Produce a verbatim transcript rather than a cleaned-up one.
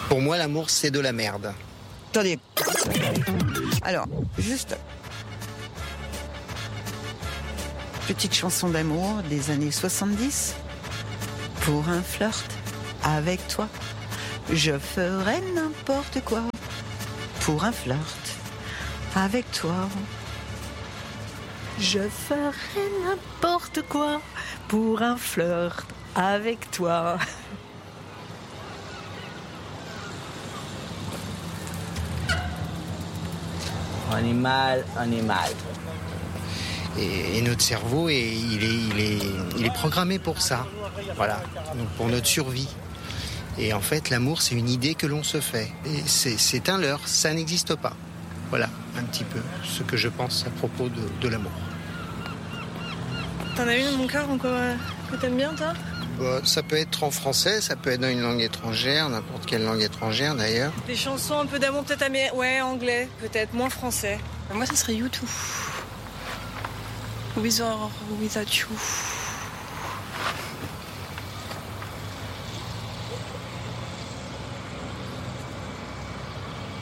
Pour moi, l'amour, c'est de la merde. Attendez. Alors, juste... Petite chanson d'amour des années soixante-dix. Pour un flirt avec toi, je ferai n'importe quoi. Pour un flirt avec toi, je ferai n'importe quoi. Pour un flirt avec toi. On est mal, on est mal. Et, et notre cerveau, est, il, est, il, est, il est programmé pour ça. Voilà, donc pour notre survie. Et en fait, l'amour, c'est une idée que l'on se fait. Et c'est, c'est un leurre, ça n'existe pas. Voilà, un petit peu ce que je pense à propos de, de l'amour. T'en as une, mon cœur, encore, euh, que t'aimes bien, toi ? Bah, ça peut être en français, ça peut être dans une langue étrangère, n'importe quelle langue étrangère d'ailleurs. Des chansons un peu d'amour, peut-être américain. Ouais, anglais, peut-être, moins français. Moi, ça serait U deux. With or without you.